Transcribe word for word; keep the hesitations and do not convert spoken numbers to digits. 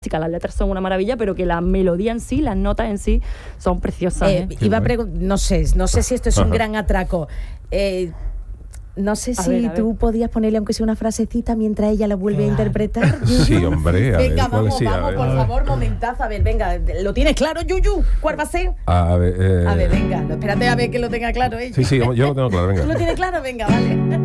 Las letras son una maravilla, pero que la melodía en sí, las notas en sí, son preciosas. Eh, ¿eh? Iba a preguntar, no sé, no sé si esto es un gran atraco. Eh, no sé A si ver, a tú ver. podías ponerle aunque sea una frasecita mientras ella la vuelve Claro. a interpretar. Sí, hombre. A ver, Venga, ¿cuál vamos, sí? A vamos, ver. por favor, momentazo. A ver, venga, ¿lo tienes claro, Yuyu? ¿Cuál va a ser? A ver, eh, A ver, venga, no, espérate a ver que lo tenga claro ella. Sí, sí, yo lo tengo claro, venga. ¿Tú lo tienes claro? Venga, vale.